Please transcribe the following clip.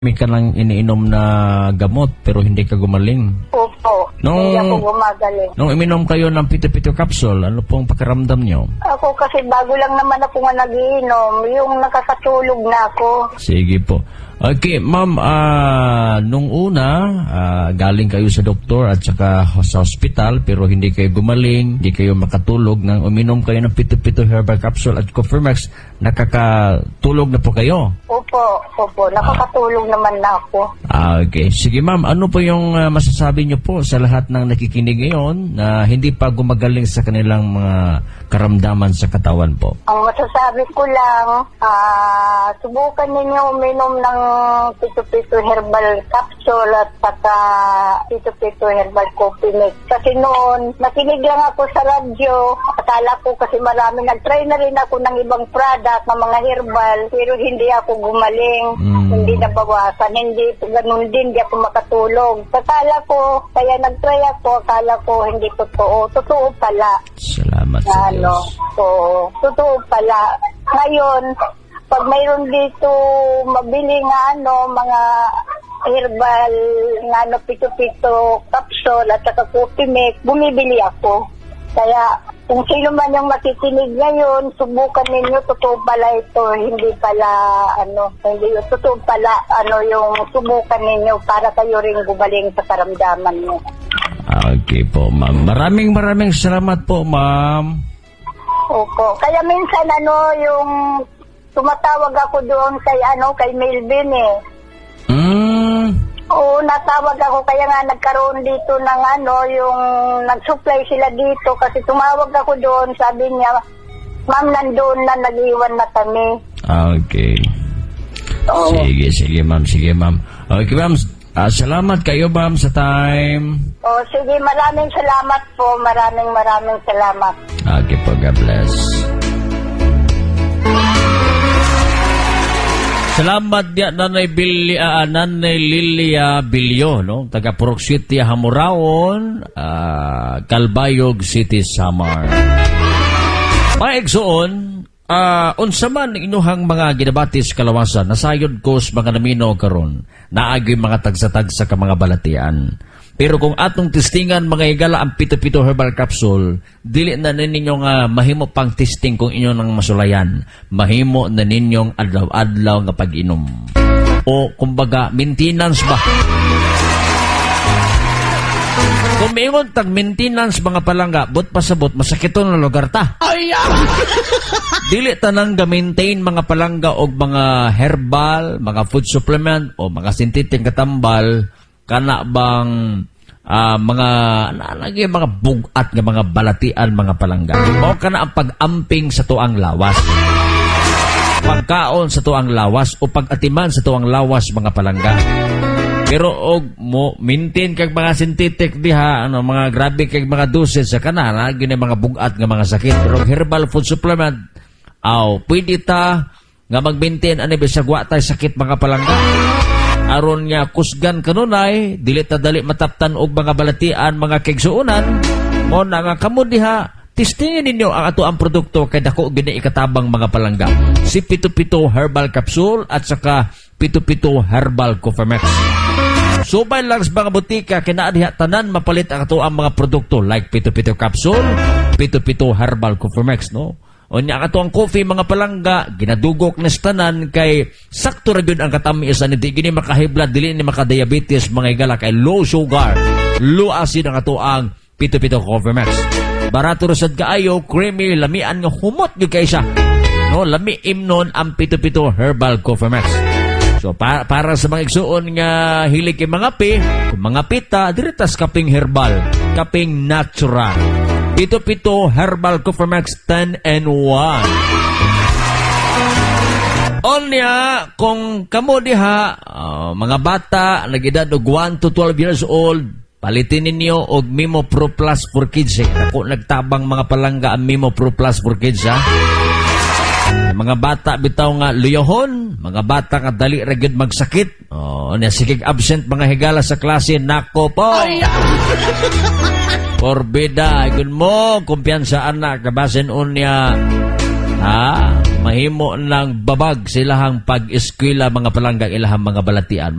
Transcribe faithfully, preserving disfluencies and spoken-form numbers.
May ka lang iniinom na gamot pero hindi ka gumaling. Opo, Nung- hindi ako gumagaling. Nung uminom kayo ng pito-pito capsule, ano pong pakiramdam nyo? Ako kasi bago lang naman ako nga nagiinom, yung nakakatulog na ako. Sige po. Okay, ma'am, ah, nung una, ah, galing kayo sa doktor at saka sa hospital pero hindi kayo gumaling, hindi kayo makatulog. Nang uminom kayo ng pito-pito herbal capsule at Cofirmax, nakakatulog na po kayo? Opo, opo, nakakatulog naman na ako. Ah, okay. Sige ma'am, ano po yung ah, masasabi niyo po sa lahat ng nakikinig ngayon na hindi pa gumagaling sa kanilang mga karamdaman sa katawan po? Ang masasabi ko lang, ah, subukan ninyo uminom ng pito-pito herbal capsule at saka pito-pito herbal coffee mix. Kasi noon, nakinig lang ako sa radyo. Akala ko kasi marami, nag-try na rin ako ng ibang product, ng mga herbal, pero hindi ako gumaling. Mm. Hindi nabawasan, hindi, ganun din, hindi ako makatulog. Akala ko, kaya nag-try ako, akala ko hindi totoo. Totoo pala. Salamat sa Ano, Diyos. so, totoo pala. Ngayon, pag mayroon dito mabili nga ano, mga herbal nga ano, pito-pito capsule at saka coffee mix, bumibili ako. Kaya, kung sino man yung makikinig ngayon, subukan ninyo, totoo pala ito, hindi pala, ano, hindi, totoo pala, ano, yung subukan ninyo para kayo rin gumaling sa karamdaman nyo. Okay po, ma'am. Maraming maraming salamat po, ma'am. Opo. Kaya minsan, ano, yung tumatawag ako doon kay, ano, kay Melvin eh. Mm. Oo, natawag ako kaya nga nagkaroon dito ng ano, yung nag-supply sila dito kasi tumawag ako doon, sabi niya, ma'am, nandoon na, nag-iwan na kami. Okay. Oo. Sige, sige, ma'am. Sige, ma'am. Okay, ma'am. Ah, salamat kayo, ma'am, sa time. O, sige, maraming salamat po, maraming maraming salamat. Okay po, God bless. Salamat dia Nanay Billy, uh, Nanay Lilia Bilyo, no? Taga Purok City, Hamuraon, uh, Calbayog City, Samar. Mga igsoon, uh, unsa man inuhang mga ginabatis kalawasan, nasayod ko sa mga namino karon, naagyoy mga tagsa-tagsa ka mga balatian. Pero kung atong testingan mga higala ang pito-pito herbal capsule, dili na ninyo nga mahimo pang testing kung inyo nang masulayan. Mahimo na ninyong adlaw-adlaw nga pag-inom. O kumbaga, maintenance ba? Kung mayroon tag maintenance mga palangga, but pasabot, masakiton na lugar ta. Ay, dili tanang ga-maintain mga palangga o mga herbal, mga food supplement o mga synthetic katambal, kana bang uh, mga nalagi mga bugat nga mga balatian mga palangga. Mao kana ang pag-amping sa tuang lawas. Pagkaon sa tuang lawas o pag-atiman sa tuang lawas mga palangga. Pero og mo maintain kag mga synthetic diha ano mga grabe kag mga dosage sa kana na gyud mga bugat nga mga sakit. Pero herbal food supplement aw pwede ta nga mag-maintain ani bisag wa tay sakit mga palangga. Aron nga kusgan kanunay, dili ta dali mataptan og mga balatian, mga kigsuunan, mo na nga kamo diha, testingin ninyo ang ato ang produkto kay dako gini ikatabang mga palangga. Si pito-pito herbal capsule at saka pito-pito herbal Cofirmax. Subay lang sa mga butika kinaadiha tanan mapalit ang ato ang mga produkto like pito-pito capsule, pito-pito herbal Cofirmax, no? O niya ato ang coffee mga palangga, ginadugok na tanan kay sakto ra gyud ang katamiis ani di gini makahibla dili ni makadiabetes mga igala kay low sugar, low acid ang ato ang pito-pito Cofirmax. Barato ra sad kaayo, creamy, lamian nga humot gyud kay siya. No, lami imnon ang pito-pito herbal Cofirmax. So para, para sa mga igsuon nga hilig kay mga pi, kung mga pita diritas kaping herbal, kaping natural. Pito-pito herbal Cofirmax ten and one. Onya, kung kamo diha, uh, mga bata, nag-edad og one to twelve years old, palitin ninyo og Mimo Pro Plus for Kids. Eh. Ako nagtabang mga palangga ang Mimo Pro Plus for Kids, ha? Mga bata bitaw nga luyahon, mga bata nga dali ra gyud magsakit. Oh, nya sigig absent mga higala sa klase, nako po. Porbida, yun mo, kumpiyansa anak, kabasin unya, ha, mahimo ng babag sa ilahang pag-eskwela mga palangga ilahang mga balatian.